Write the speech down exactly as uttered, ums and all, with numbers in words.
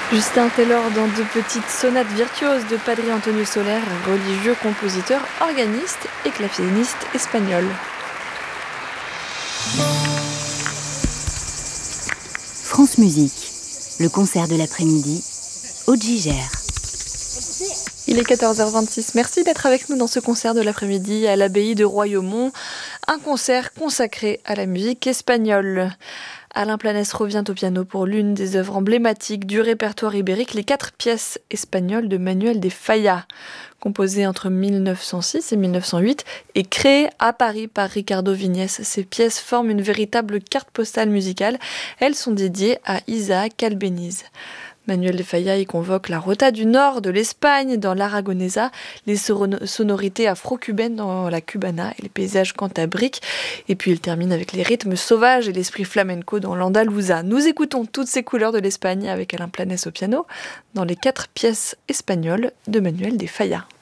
Justin Taylor dans deux petites sonates virtuoses de Padre Antonio Soler, religieux, compositeur, organiste et claveciniste espagnol. France Musique, le concert de l'après-midi, Aude Gigère. Il est quatorze heures vingt-six. Merci d'être avec nous dans ce concert de l'après-midi à l'abbaye de Royaumont. Un concert consacré à la musique espagnole. Alain Planès revient au piano pour l'une des œuvres emblématiques du répertoire ibérique, les quatre pièces espagnoles de Manuel de Falla. Composées entre mille neuf cent six et mille neuf cent huit et créées à Paris par Ricardo Viñes. Ces pièces forment une véritable carte postale musicale. Elles sont dédiées à Isaac Albéniz. Manuel de Falla y convoque la rota du nord de l'Espagne dans l'Aragonesa, les sonorités afro-cubaines dans la cubana et les paysages cantabriques. Et puis il termine avec les rythmes sauvages et l'esprit flamenco dans l'Andalousa. Nous écoutons toutes ces couleurs de l'Espagne avec Alain Planès au piano dans les quatre pièces espagnoles de Manuel de Falla.